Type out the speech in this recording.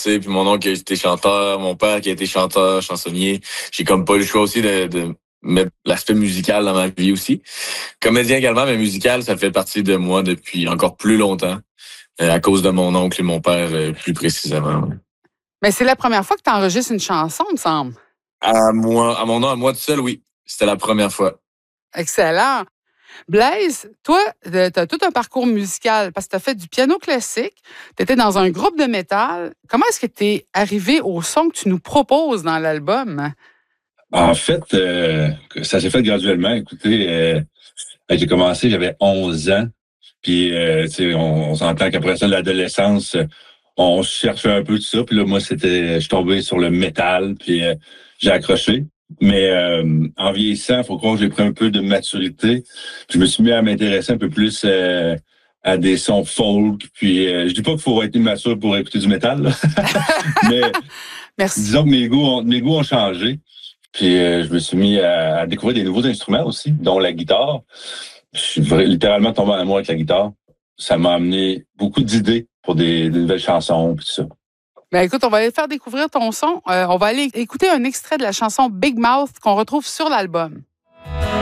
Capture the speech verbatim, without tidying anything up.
sais, puis mon oncle qui a été chanteur, mon père qui a été chanteur, chansonnier. J'ai comme pas eu le choix aussi de, de mettre l'aspect musical dans ma vie aussi. Comédien également, mais musical, ça fait partie de moi depuis encore plus longtemps, euh, à cause de mon oncle et mon père, euh, plus précisément. Ouais. Mais c'est la première fois que tu enregistres une chanson, me semble. À moi, à mon nom, à moi tout seul, oui. C'était la première fois. Excellent. Blaise, toi, tu as tout un parcours musical parce que tu as fait du piano classique, tu étais dans un groupe de métal. Comment est-ce que tu es arrivé au son que tu nous proposes dans l'album? En fait, euh, ça s'est fait graduellement. Écoutez, euh, j'ai commencé, j'avais onze ans. Puis, euh, tu sais, on, on s'entend qu'après ça, l'adolescence, on cherchait un peu tout ça. Puis là, moi, c'était, je suis tombé sur le métal, puis euh, j'ai accroché. Mais euh, en vieillissant, il faut croire que j'ai pris un peu de maturité. Puis je me suis mis à m'intéresser un peu plus euh, à des sons folk. Puis euh, je dis pas qu'il faut être immature pour écouter du métal, là. Mais Merci. disons que mes goûts ont, mes goûts ont changé. Puis euh, je me suis mis à, à découvrir des nouveaux instruments aussi, dont la guitare. Je suis vrai, littéralement tombé en amour avec la guitare. Ça m'a amené beaucoup d'idées pour des, des nouvelles chansons et tout ça. Ben écoute, on va aller faire découvrir ton son. Euh, on va aller écouter un extrait de la chanson Big Mouth qu'on retrouve sur l'album.